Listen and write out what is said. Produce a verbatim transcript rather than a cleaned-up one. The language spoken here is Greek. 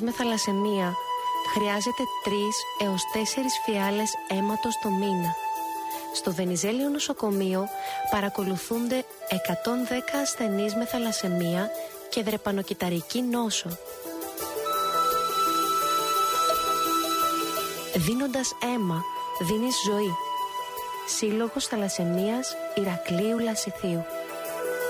ασθενής με θαλασσαιμία χρειάζεται τρεις έως τέσσερις φιάλες αίματος το μήνα. Στο Βενιζέλιο νοσοκομείο παρακολουθούνται εκατόν δέκα ασθενείς με θαλασσαιμία και δρεπανοκυταρική νόσο. Δίνοντας αίμα, δίνεις ζωή. Σύλλογος Θαλασσαιμίας Ηρακλείου Λασιθίου.